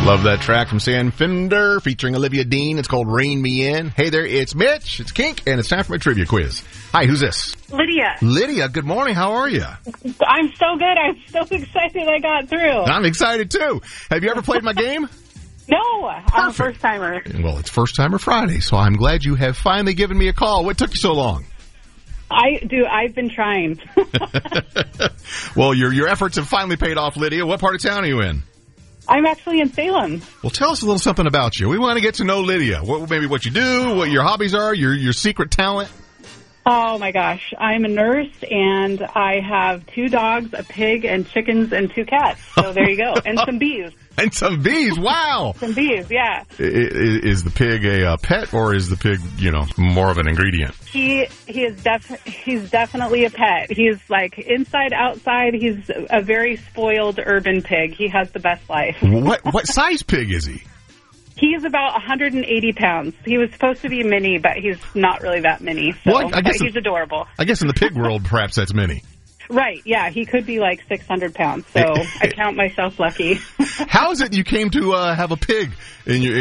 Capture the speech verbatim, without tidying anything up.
Love that track from Sam Fender featuring Olivia Dean. It's called Rain Me In. Hey there, it's Mitch. It's Kink, and it's time for my trivia quiz. Hi, who's this? Lydia. Lydia, good morning. How are you? I'm so good. I'm so excited I got through. I'm excited, too. Have you ever played my game? No, I'm a first-timer. Well, it's First Timer Friday, so I'm glad you have finally given me a call. What took you so long? I do. I've been trying. Well, your your efforts have finally paid off, Lydia. What part of town are you in? I'm actually in Salem. Well, tell us a little something about you. We want to get to know Lydia. What, maybe what you do, what your hobbies are, your your secret talent. Oh, my gosh. I'm a nurse, and I have two dogs, a pig, and chickens, and two cats. So there you go. And some bees. And some bees. Wow. Some bees, yeah. Is, is the pig a uh, pet, or is the pig, you know, more of an ingredient? He he is def- he's definitely a pet. He's like inside, outside. He's a very spoiled urban pig. He has the best life. What what size pig is he? He's about one hundred eighty pounds. He was supposed to be mini, but he's not really that mini. So well, I guess but he's in, adorable. I guess in the pig world, perhaps that's mini. Right, yeah. He could be like six hundred pounds, so I count myself lucky. How is it you came to uh, have a pig in your